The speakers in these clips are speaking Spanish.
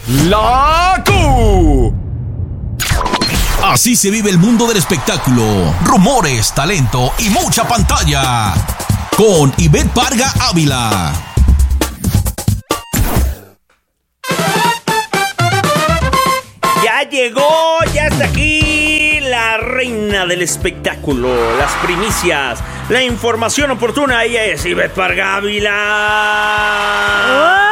La Q. Así se vive el mundo del espectáculo. Rumores, talento y mucha pantalla. Con Ivette Parga Ávila. Ya llegó, ya está aquí la reina del espectáculo, las primicias, la información oportuna. Ella es Ivette Parga Ávila.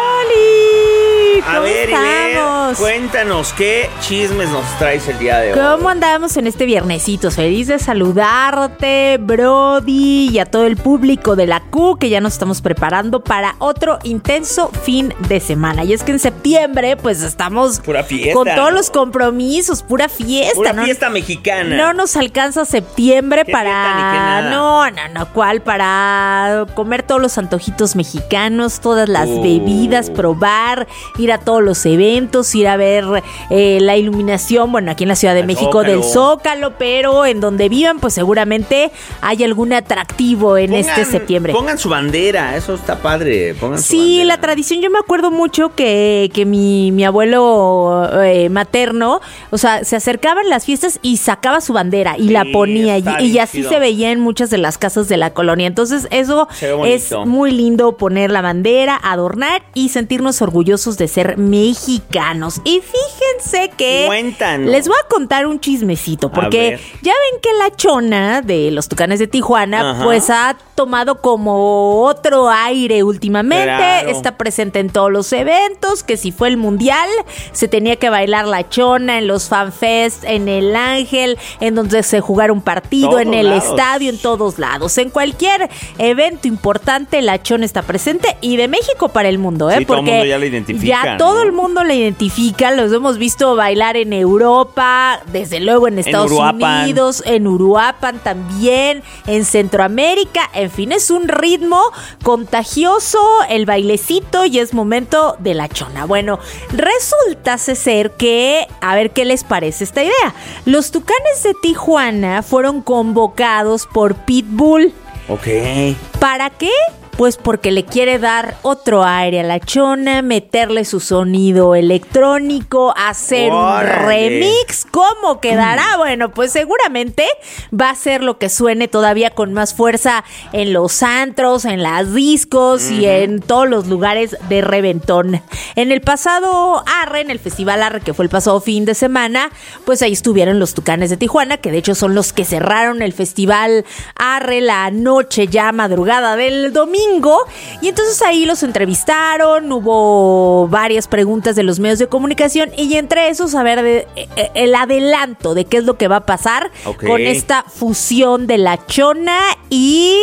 ¡Holi! A ver, Ivette, cuéntanos, ¿qué chismes nos traes el día de hoy? ¿Cómo andamos en este viernesito? Feliz de saludarte, Brody, y a todo el público de la Q, que ya nos estamos preparando para otro intenso fin de semana. Y es que en septiembre, pues estamos pura fiesta, con todos los compromisos, pura fiesta. Pura fiesta mexicana. No nos alcanza septiembre para... No, ¿cuál? Para comer todos los antojitos mexicanos, todas las bebidas, probar, ir a todos los eventos, ir a ver la iluminación, bueno, aquí en la Ciudad de México del Zócalo, pero en donde vivan, pues seguramente hay algún atractivo en este septiembre. Pongan su bandera, eso está padre. Sí, la tradición, yo me acuerdo mucho que mi abuelo materno, o sea, se acercaba en las fiestas y sacaba su bandera y la ponía, y así se veía en muchas de las casas de la colonia. Entonces eso es muy lindo, poner la bandera, adornar y sentirnos orgullosos de ser mexicanos. Y fíjense que les voy a contar un chismecito, porque ya ven que la Chona de los Tucanes de Tijuana, pues ha tomado como otro aire últimamente, está presente en todos los eventos, que si fue el mundial, se tenía que bailar la Chona en los fanfest, en el Ángel, en donde se jugara un partido, todos en el estadio, en todos lados, en cualquier evento importante, la Chona está presente, y de México para el mundo, sí, porque todo el mundo ya la identifica, ya todo el mundo la identifica, los hemos visto bailar en Europa, desde luego en Estados Unidos, en Uruapan también, en Centroamérica, en fin, es un ritmo contagioso, el bailecito, y es momento de la Chona. Bueno, resulta ser que, a ver qué les parece esta idea. Los Tucanes de Tijuana fueron convocados por Pitbull. Ok. ¿Para qué? Pues porque le quiere dar otro aire a la Chona, meterle su sonido electrónico, hacer un remix. ¿Cómo quedará? Bueno, pues seguramente va a ser lo que suene todavía con más fuerza en los antros, en las discos y en todos los lugares de reventón. En el pasado Arre, en el Festival Arre, que fue el pasado fin de semana, pues ahí estuvieron los Tucanes de Tijuana, que de hecho son los que cerraron el Festival Arre la noche ya madrugada del domingo. Y entonces ahí los entrevistaron, hubo varias preguntas de los medios de comunicación, y entre esos saber el adelanto de qué es lo que va a pasar con esta fusión de la Chona y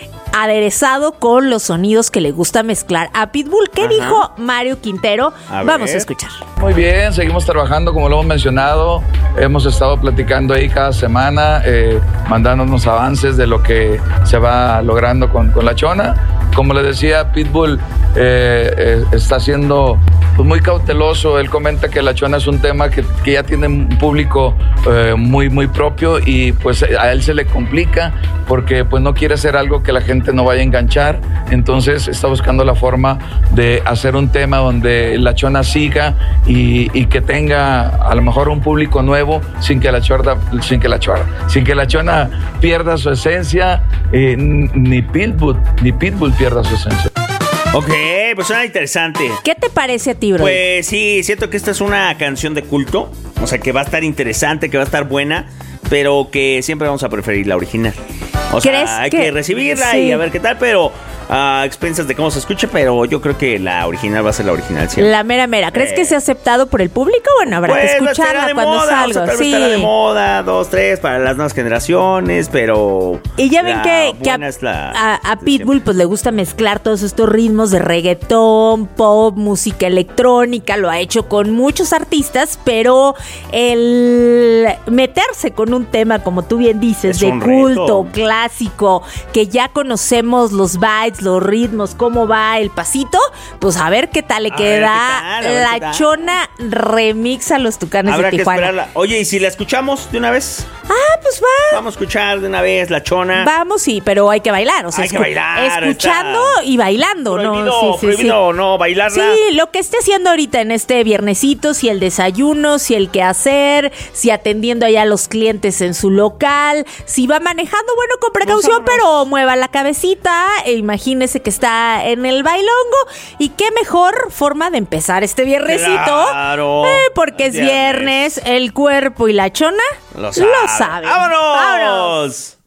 aderezado con los sonidos que le gusta mezclar a Pitbull. ¿Qué dijo Mario Quintero? Vamos a escuchar. Muy bien, seguimos trabajando como lo hemos mencionado. Hemos estado platicando ahí cada semana, mandándonos avances de lo que se va logrando con la Chona. Como le decía, Pitbull está siendo pues muy cauteloso. Él comenta que la Chona es un tema que ya tiene un público muy propio, y pues a él se le complica porque pues no quiere hacer algo que la gente no vaya a enganchar. Entonces está buscando la forma de hacer un tema donde la Chona siga y que tenga a lo mejor un público nuevo sin que la Chona pierda su esencia, ni Pitbull pierda su esencia. Ok, pues suena interesante. ¿Qué te parece a ti, bro? Pues sí, siento que esta es una canción de culto. O sea, que va a estar interesante, que va a estar buena, pero que siempre vamos a preferir la original. O sea, hay que recibirla y a ver qué tal, pero a expensas de cómo se escuche, pero yo creo que la original va a ser la original siempre. La mera. ¿Crees que sea aceptado por el público? Bueno, habrá que escucharla cuando salga. O sea, tal vez estará de moda, 2, 3, para las nuevas generaciones, pero... Y ya ven que a Pitbull pues le gusta mezclar todos estos ritmos de reggaetón, pop, música electrónica, lo ha hecho con muchos artistas, pero el meterse con un tema, como tú bien dices, de culto, clásico, que ya conocemos los vibes, los ritmos, cómo va el pasito, pues a ver qué tal le queda La Chona remix a los Tucanes de Tijuana. Que esperarla. Oye, ¿y si la escuchamos de una vez? Pues va. Vamos a escuchar de una vez La Chona. Vamos, sí, pero hay que bailar. O sea, hay que bailar. Escuchando y bailando, ¿no? Prohibido no bailarla. Sí, lo que esté haciendo ahorita en este viernesito, si el desayuno, si el quehacer, si atendiendo allá a los clientes en su local, si va manejando, bueno, con precaución, pero mueva la cabecita e imagínese que está en el bailongo. Y qué mejor forma de empezar este viernesito. Claro. Porque es viernes, el cuerpo y la chona lo sabe. saben. ¡Vámonos!